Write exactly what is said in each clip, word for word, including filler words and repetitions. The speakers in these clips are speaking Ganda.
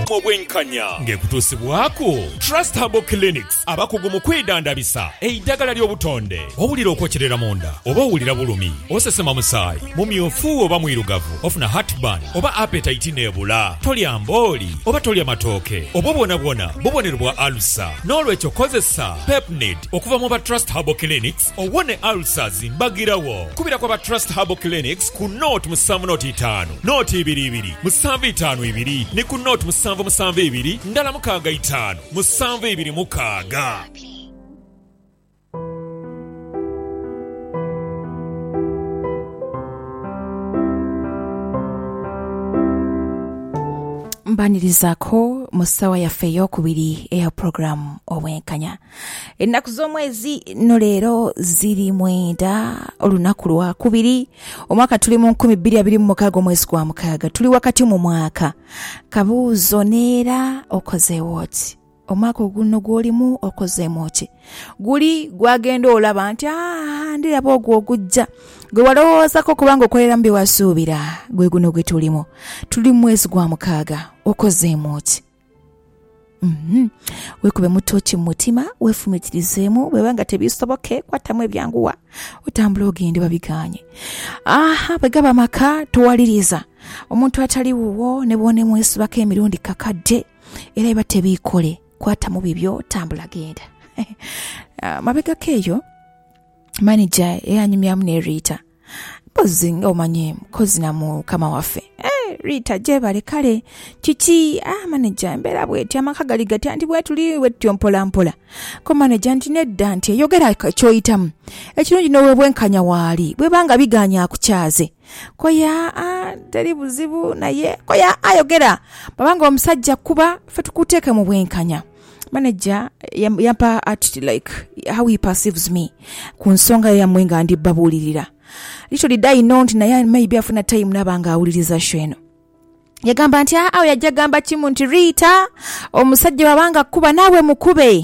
obwenkanya ng'ekutuusibwako Trust Herbal Clinics abakugu mu kwedandabisa eddagala ly'obutonde. Owulira okwokyerera munda oba owulira bulumi osesema musaayi mumyufu oba mwirugavu ofuna heartburn oba appetite neebula tolya mbooli oba tolya matooke oba bwona bwona bubonerwa ulcer n'olwekyo kozesa Pepnid okuva mu ba Trust Herbal Clinics owone ulcers mbagirawo. Kubira kwa ba Trust Herbal Clinics ku note musanvu noti itaano noti ibiri ibiri musanvu itaano ibiri ne ku note musanvu musanvu ibiri ndala mukaaga itaano musanvu ibiri mukaaga. Mbanirizaako musawa yaffe ey'okubiri eya program obwenkanya. Ennaku z'omwezi no leero ziri mwenda olunaku lwa kubiri omwaka tuli mu nkumi bbiri abiri mu mukaaga omwezi gwa mukaaga tuli wakati mu mwaka. Kabuuzo neera okozeewo oti omwaka guno gw'olimu okozeemu ki? Guli gwagenda olaba nti ah ndiraba ogwo ogujja gwe walowoozako kubanga okolera mu bye wasuubira gwe guno gwe tulimu tuli mu mwezi gwa mukaaga okozeemu ki? Mm-hmm. Wekube mutoki mu mutima wefumitirizeemu bwe banga tebisoboke kwatamu ebyanguwa otambula ogende babiganye. Aha bwe gaba maka tuwaliriza omuntu atali wuwo ne bwone mwesibako emirundi kakadde era eba tebiikole kwatamu bibyo tambula genda. uh, mabegako eyo manager eyanyumyamu ne Rita mpozi ng'omanyi mukozi na mukama waffe. Eh, Rita gyebale kale kiki? Ah, manager embeera bw'eti amaka gali gatya nti bwe tuli bwetyo mpola mpola. Ko manager nti nedda nti eyogera ky'oyitamu ekirungi n'owe bwenkanya waali bwe banga biganya akukyaze. Koya ah, teri buzibu naye koya ayogera babanga omusajja kuba ffe tukuteeke mu bwenkanya. Manager yampa attitude like how he perceives me ku nsonga yammwe nga ndibbabuulirira. Literally dai know nti naye maybe afuna time nabanga awuliriza shweno. Yagamba nti awo yajja gamba kimu nti Rita omusajja babanga kuba nawe mukube.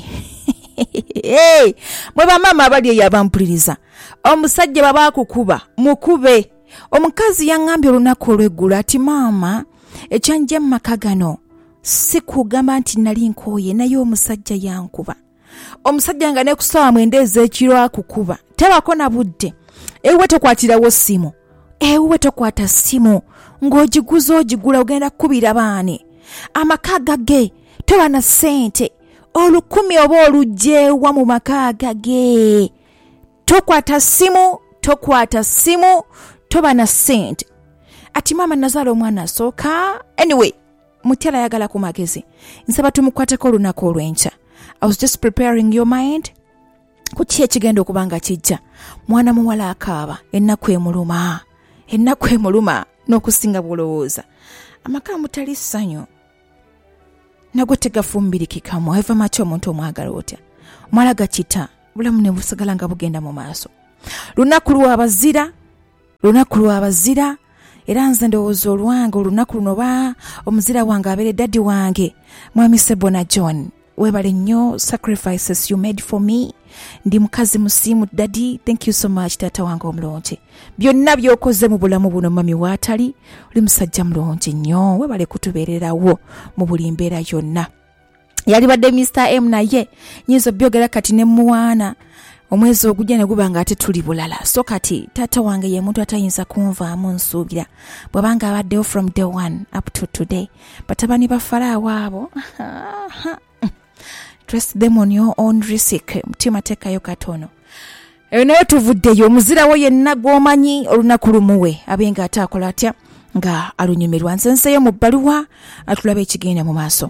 Hey, mwe bamama abali eyo abampuliriza omusajja baba kukuba mukube. Omukazi yangambye olunaku olw'eggulu ati maama ekyanje mu maka gano si kugamba nti nali nkooye naye omusajja yankuba. Omusajja nga ne kusaawa mwenda ez'ekiro akukuba tebako na budde. Ewe tokwatirawo simu. Ewe tokwata simu ng'ogiguza ogigula ogenda kukubira baani. Amaka gage toba na ssente olukumi oba olugyewa mu maka gage. Tokwata simu tokwata simu toba na ssente. Ati mama nazaala omwana asooka. Anyway mutyala yagala ku magezi nsaba tumukwateko olunaku olw'enkya. I was just preparing your mind kuki ekigenda okubanga kijja. Mwana muwala akaaba ennaku emuluma ennaku emuluma n'okusinga bwolowooza. Amaka mutali ssanyu nagwe tegafumbirikikamu eva macho omuntu omwagala otya omwala gakita bulamu ne busigala nga bugenda mu maaso. Lunaku lw'abazira lunaku lw'abazira era nze ndowooza olwange olunaku luno ba omuzira wange abeere daddy wange mwami Sebona John. Webale nnyo sacrifices you made for me. Ndi mukazi musiimu daddy, thank you so much tata wange omulonje. Byonna byokoze mu bulamu buno mami waatali oli musajja mulonje nnyo. Webale kutubeererawo mu buli mbeera yonna. Yali badde Mister M naye nyizo byogera kati ne muwana omwezi ogujja ne gubanga ate tuli bulala. So kati tata wange ye muntu atayinza kunvaamu nsuubira bwabanga abaddewo from day one up to today. Batabani ba Faraawo abo trust them on your own risk. Mutima tekayo katono. Eyo nayo tuvuddeyo omuzirawo yenna gw'omanyi olunaku lumuwe abenga ataakola atya nga alunyumirwa. Nsenseyo mu bbaluwa atulaba ekigenda mu maaso.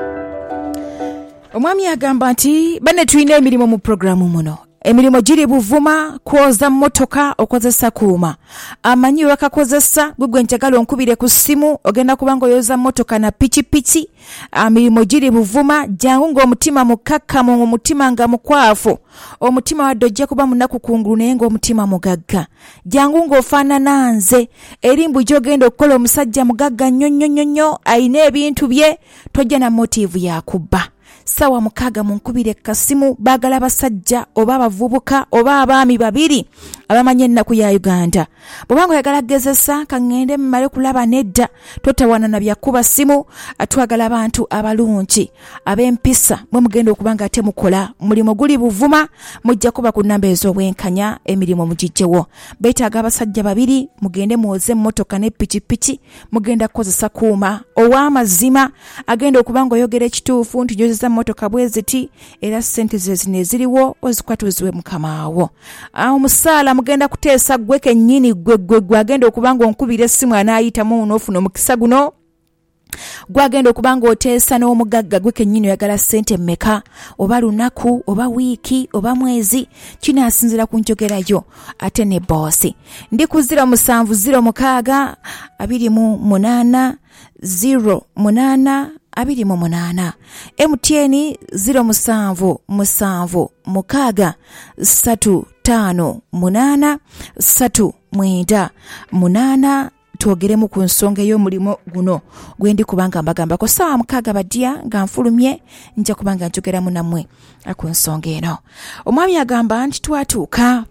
Omwami agamba nti bane tulina emirimu mu programu muno. Emirimu giri buvuma kwoza mmotoka okozesa kuuma. Amanyi wakakozesa gugwe njagala onkubire ku simu ogenda kubanga oyoza mmotoka na pichi pichi. Emirimu giri buvuma jangu ng'omutima mukakkamu omutima nga mukwafu. Omutima wadde ojja kuba munaku kungulu naye ng'omutima mugagga. Jangu ng'ofaanana nze erimbu gy'ogenda okukola omusajja mugagga nnyo nnyo nnyo ayina ebintu bye tojja na motive ya kubba. sawa mukaaga munkubire kasimu bagala basajja oba abavubuka oba abaami babiri abamanye ennaku ya Uganda. Bw'obanga oyagala gezesa kangende mmale kulaba nedda totawana na byakuba simu atwagala abantu abalungi ab'empisa mwe mugenda okubanga ate mukola mulimo guli buvuma mujja kuba ku nnamba ez'obwenkanya emirimu mugijjewo. Beetaaga abasajja babiri mugende muwoze emmotoka ne pikipiki mugenda kukozesa kuuma ow'amazima agenda okubanga oyogera ekituufu nti gyozesa mmotoka bwe ziti era ssente ze zino eziriwo ozikwatuziwe mukamaawo. Awo musaala mugenda kuteesa gwe kennyini gwe gwe gwe agenda okubanga onkubira essimu anaayitamu onoofuna omukisa guno gwagenda okubanga oteesa n'omugagga gwe kennyini oyagala ssente mmeka oba lunaku oba wiiki oba mwezi kinaasinzira ku njogerayo ate ne boosi. Ndi ku ziro musanvu ziro mukaaga abiri mu munaana ziro munaana abiri mu munaana. M T N ziro musanvu musanvu mukaaga ssatu ttaano munaana ssatu mwenda munaana. Twogeremu ku nsonga ey'omulimu guno gwe ndi kubanga mbagambako ssaawa mukaaga badya nga nfulumye nja kubanga njogeramu nammwe ku nsonga eno. Omwami agamba nti twatuuka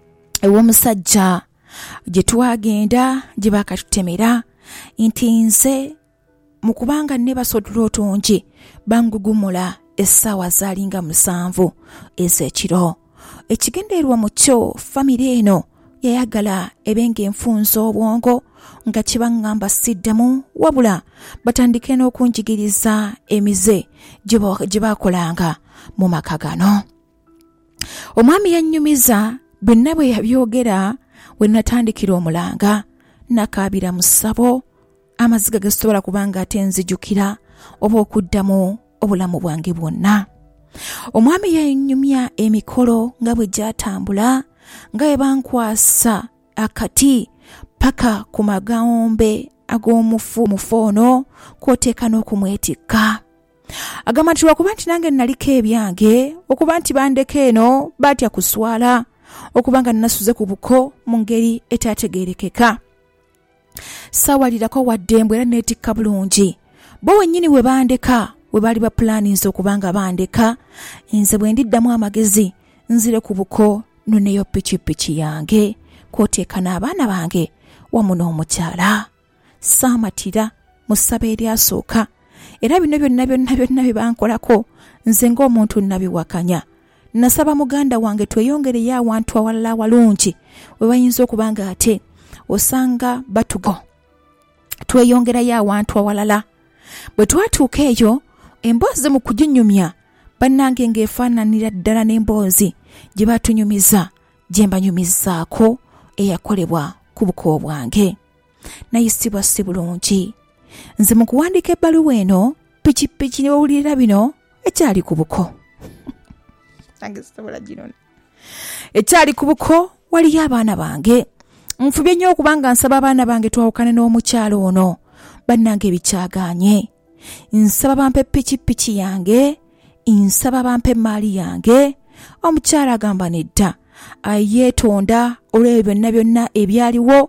ew'omusajja gye twagenda gye baakatutemera nti nze mu kubanga ne basodula otungi bangugumula essaawa zaalinga musanvu ez'ekiro. Ekigendererwa mu kyo famire eno yayagala ebenga enfunza obwongo nga kibaŋŋamba siddamu wabula batandike n'okunjigiriza emize gye baakolanga mu maka gano. Omwami yannyumiza byonna bwe yabyogera we natandikira omulanga nakaabira mu ssabo amaziga gasobola kubanga ate nzijukira oba okuddamu obulamu bwange bwonna. Omwami yannyumya emikolo nga bwe gyatambula nga bwe bankwasa akati paka ku magawombe ag'omufu mufoono kwoteeka n'okumwetikka. Agamba nti lwakuba nti nange naliko ebyange okuba nti bandeka eno batya kuswala okubanga nasuze ku buko mu ngeri etaategeerekeka. Saawalirako waddembu era neetikka bulungi. Bo wennyini we bandeka we baali ba pulaninze okubanga bandeka nze bwe ndiddamu amagezi nzire ku buko noneyo pikipiki yange kwoteeka n'abaana bange wamu n'omukyala. Saamatira mu ssaba eryasooka era bino byonna byonna byonna bye bankolako nze ng'omuntu nabiwakanya. Nasaba muganda wange tweyongereyo awantu awalala awalungi we bayinza okubanga ate osanga batugo tweyongerayo awantu awalala. Bwe twatuuka eyo emboozi mu kuginyumya bannange ng'efaananira ddala n'emboozi gye batunyumiza gye mbanyumizaako eyakolebwa ku buko bwange. Nayisibwa si bulungi. Nze mu kuwandiika ebbaluwa eno pikipiki ne bawulira bino ekyali ku buko. Ekyali ku buko waliyo abaana bange. Nfubye nnyo okubanga nsaba abaana bange twawukane n'omukyalo ono. Bannange bikyagaanye. Nsaba bampe pikipiki yange, nsaba bampe maali yange. Omukyala agamba nedda ayeetonda olw'ebyo byonna byonna ebyaliwo